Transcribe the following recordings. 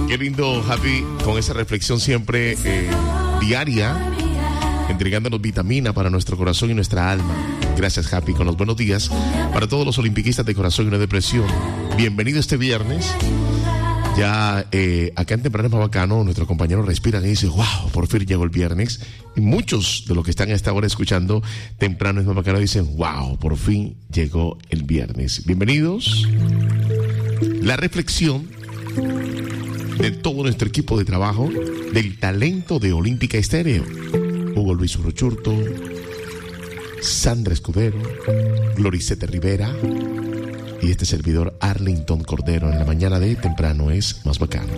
Qué lindo, Happy, con esa reflexión siempre diaria, entregándonos vitamina para nuestro corazón y nuestra alma. Gracias, Happy, con los buenos días para todos los olimpiquistas de corazón y no depresión. Bienvenido este viernes. Ya acá en Temprano es más bacano, nuestros compañeros respiran y dicen, wow, por fin llegó el viernes. Y muchos de los que están a esta hora escuchando Temprano es más bacano dicen, wow, por fin llegó el viernes. Bienvenidos. La reflexión de todo nuestro equipo de trabajo del talento de Olímpica Estéreo. Hugo Luis Urochurto, Sandra Escudero, Gloricete Rivera y este servidor Arlington Cordero en la mañana de Temprano es más bacano.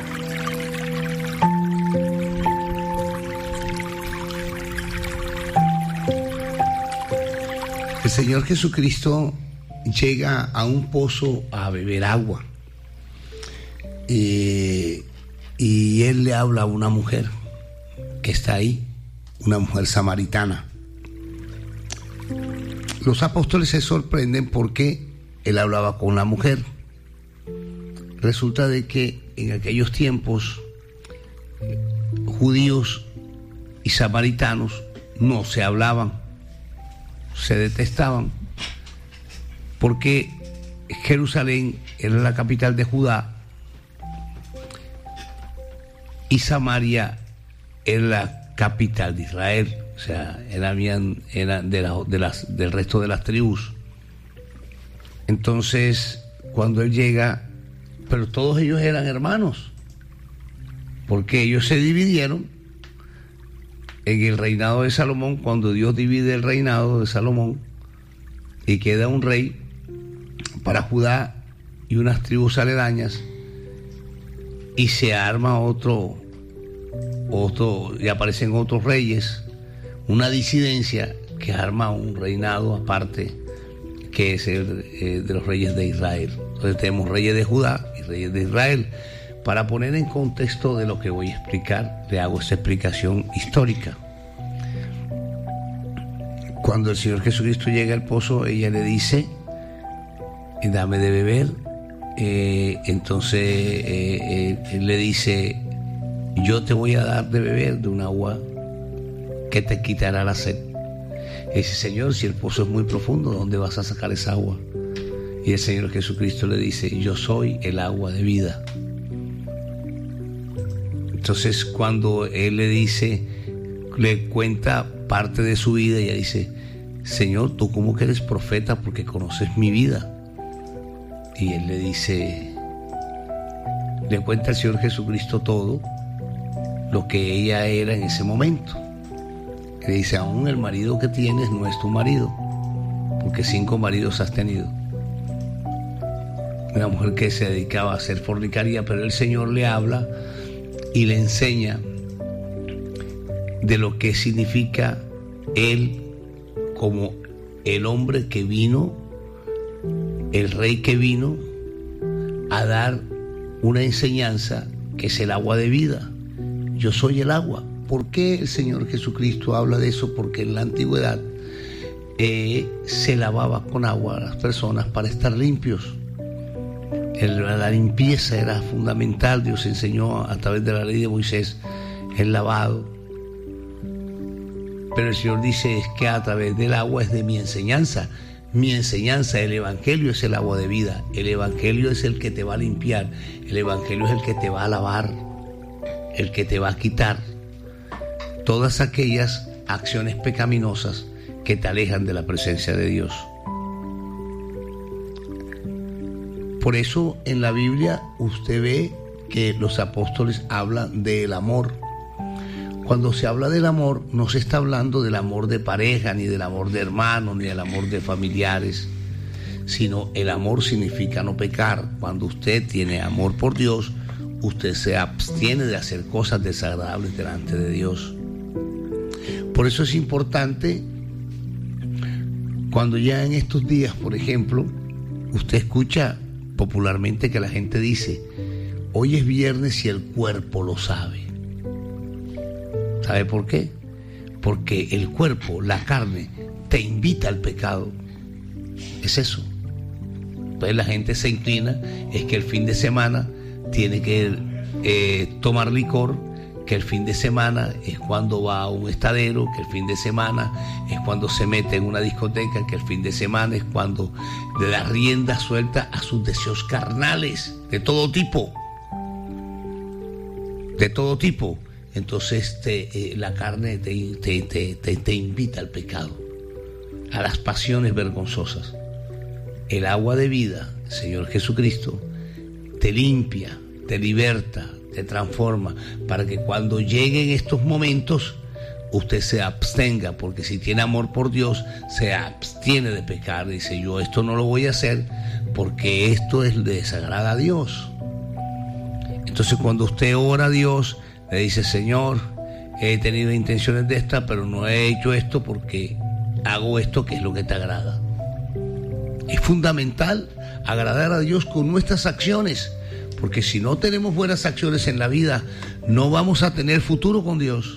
El Señor Jesucristo llega a un pozo a beber agua. Y Él le habla a una mujer que está ahí, una mujer samaritana. Los apóstoles se sorprenden porque Él hablaba con la mujer. Resulta de que en aquellos tiempos judíos y samaritanos no se hablaban, se detestaban, porque Jerusalén era la capital de Judá y Samaria era la capital de Israel. O sea, eran del resto de las tribus. Entonces, cuando Él llega, pero todos ellos eran hermanos, porque ellos se dividieron en el reinado de Salomón. Cuando Dios divide el reinado de Salomón y queda un rey para Judá y unas tribus aledañas, y se arma otro y aparecen otros reyes, una disidencia que arma un reinado aparte, que es el de los reyes de Israel. Entonces tenemos reyes de Judá y reyes de Israel. Para poner en contexto de lo que voy a explicar, le hago esta explicación histórica. Cuando el Señor Jesucristo llega al pozo, ella le dice, dame de beber. Entonces él le dice, yo te voy a dar de beber de un agua que te quitará la sed. Y dice, Señor, si el pozo es muy profundo, ¿dónde vas a sacar esa agua? Y el Señor Jesucristo le dice, yo soy el agua de vida. Entonces, cuando Él le dice, le cuenta parte de su vida, ella dice, Señor, tú como que eres profeta porque conoces mi vida. Y Él le dice, le cuenta al Señor Jesucristo todo lo que ella era en ese momento. Le dice, aún el marido que tienes no es tu marido, porque 5 maridos has tenido. Una mujer que se dedicaba a hacer fornicaria, pero el Señor le habla y le enseña de lo que significa Él como el hombre que vino, el rey que vino a dar una enseñanza que es el agua de vida. Yo soy el agua. ¿Por qué el Señor Jesucristo habla de eso? Porque en la antigüedad se lavaba con agua a las personas para estar limpios. La limpieza era fundamental. Dios enseñó a través de la ley de Moisés el lavado. Pero el Señor dice es que a través del agua es de mi enseñanza. Mi enseñanza, el Evangelio es el agua de vida. El Evangelio es el que te va a limpiar. El Evangelio es el que te va a lavar, el que te va a quitar todas aquellas acciones pecaminosas que te alejan de la presencia de Dios. Por eso en la Biblia usted ve que los apóstoles hablan del amor. Cuando se habla del amor, no se está hablando del amor de pareja, ni del amor de hermanos, ni del amor de familiares, sino el amor significa no pecar. Cuando usted tiene amor por Dios, usted se abstiene de hacer cosas desagradables delante de Dios. Por eso es importante, cuando ya en estos días, por ejemplo, usted escucha popularmente que la gente dice, hoy es viernes y el cuerpo lo sabe. ¿Sabe por qué? Porque el cuerpo, la carne, te invita al pecado. Es eso. Entonces la gente se inclina, es que el fin de semana tiene que tomar licor, que el fin de semana es cuando va a un estadero, que el fin de semana es cuando se mete en una discoteca, que el fin de semana es cuando le da rienda suelta a sus deseos carnales, de todo tipo. Entonces la carne te invita al pecado, a las pasiones vergonzosas. El agua de vida, Señor Jesucristo, te limpia, te liberta, te transforma, para que cuando lleguen estos momentos usted se abstenga, porque si tiene amor por Dios se abstiene de pecar. Dice: yo esto no lo voy a hacer porque esto le desagrada a Dios. Entonces cuando usted ora a Dios, le dice: Señor, he tenido intenciones de esta, pero no he hecho esto porque hago esto que es lo que te agrada. Es fundamental agradar a Dios con nuestras acciones, porque si no tenemos buenas acciones en la vida, no vamos a tener futuro con Dios.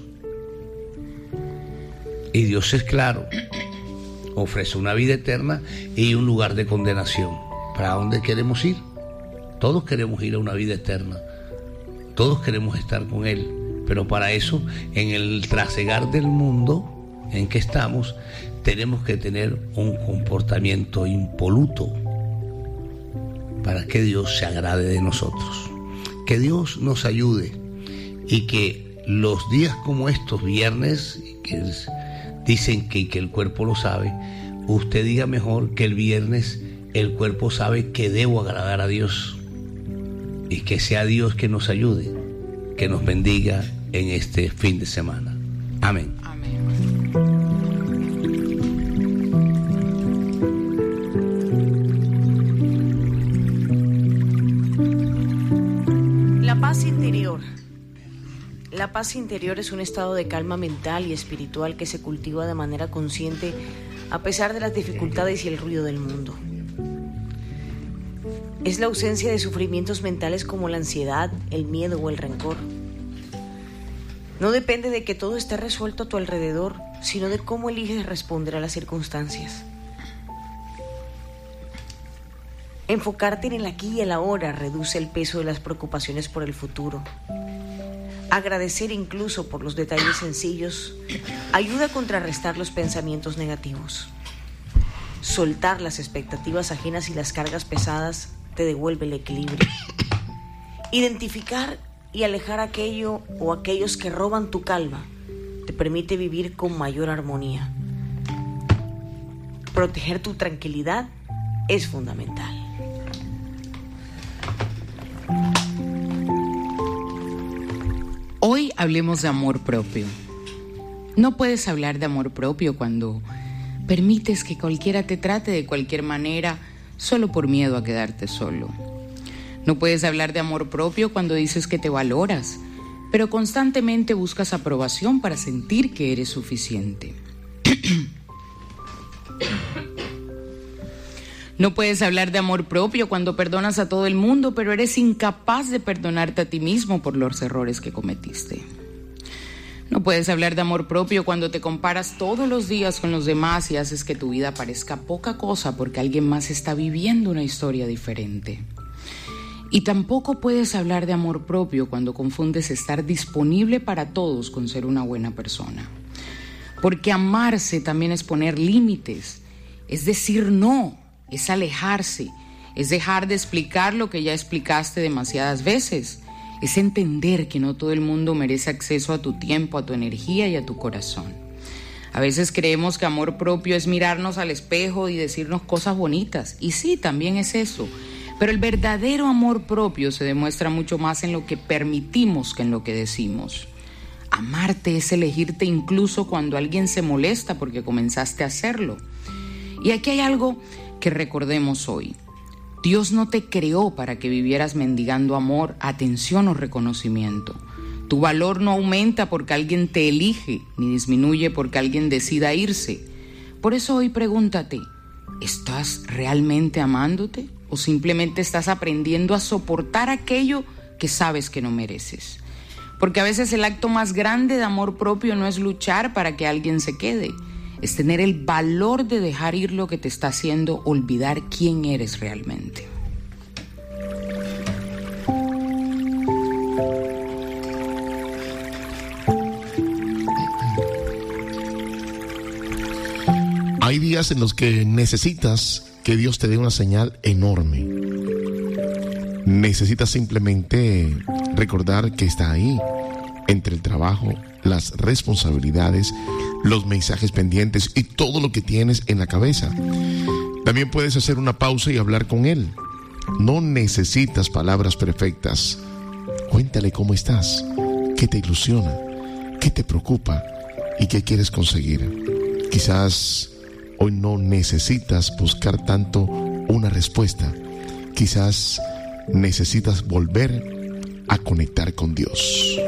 Y Dios es claro, ofrece una vida eterna y un lugar de condenación. ¿Para dónde queremos ir? Todos queremos ir a una vida eterna, todos queremos estar con Él, pero para eso, en el trasegar del mundo en que estamos, tenemos que tener un comportamiento impoluto para que Dios se agrade de nosotros. Que Dios nos ayude y que los días como estos, viernes, que dicen que el cuerpo lo sabe, usted diga mejor que el viernes el cuerpo sabe que debo agradar a Dios, y que sea Dios que nos ayude, que nos bendiga en este fin de semana. Amén. La paz interior es un estado de calma mental y espiritual que se cultiva de manera consciente a pesar de las dificultades y el ruido del mundo. Es la ausencia de sufrimientos mentales como la ansiedad, el miedo o el rencor. No depende de que todo esté resuelto a tu alrededor, sino de cómo eliges responder a las circunstancias. Enfocarte en el aquí y el ahora reduce el peso de las preocupaciones por el futuro. Agradecer incluso por los detalles sencillos ayuda a contrarrestar los pensamientos negativos. Soltar las expectativas ajenas y las cargas pesadas te devuelve el equilibrio. Identificar y alejar aquello o aquellos que roban tu calma te permite vivir con mayor armonía. Proteger tu tranquilidad es fundamental. Hoy hablemos de amor propio. No puedes hablar de amor propio cuando permites que cualquiera te trate de cualquier manera solo por miedo a quedarte solo. No puedes hablar de amor propio cuando dices que te valoras, pero constantemente buscas aprobación para sentir que eres suficiente. No puedes hablar de amor propio cuando perdonas a todo el mundo, pero eres incapaz de perdonarte a ti mismo por los errores que cometiste. No puedes hablar de amor propio cuando te comparas todos los días con los demás y haces que tu vida parezca poca cosa porque alguien más está viviendo una historia diferente. Y tampoco puedes hablar de amor propio cuando confundes estar disponible para todos con ser una buena persona. Porque amarse también es poner límites, es decir no. Es alejarse, es dejar de explicar lo que ya explicaste demasiadas veces, es entender que no todo el mundo merece acceso a tu tiempo, a tu energía y a tu corazón. A veces creemos que amor propio es mirarnos al espejo y decirnos cosas bonitas, y sí, también es eso, pero el verdadero amor propio se demuestra mucho más en lo que permitimos que en lo que decimos. Amarte es elegirte incluso cuando alguien se molesta porque comenzaste a hacerlo. Y aquí hay algo que recordemos hoy. Dios no te creó para que vivieras mendigando amor, atención o reconocimiento. Tu valor no aumenta porque alguien te elige, ni disminuye porque alguien decida irse. Por eso hoy pregúntate, ¿estás realmente amándote? ¿O simplemente estás aprendiendo a soportar aquello que sabes que no mereces? Porque a veces el acto más grande de amor propio no es luchar para que alguien se quede, es tener el valor de dejar ir lo que te está haciendo olvidar quién eres realmente. días en los que necesitas que Dios te dé una señal enorme. Necesitas simplemente recordar que está ahí, entre el trabajo, las responsabilidades, los mensajes pendientes y todo lo que tienes en la cabeza. También puedes hacer una pausa y hablar con Él. No necesitas palabras perfectas. Cuéntale cómo estás, qué te ilusiona, qué te preocupa y qué quieres conseguir. Quizás hoy no necesitas buscar tanto una respuesta. Quizás necesitas volver a conectar con Dios.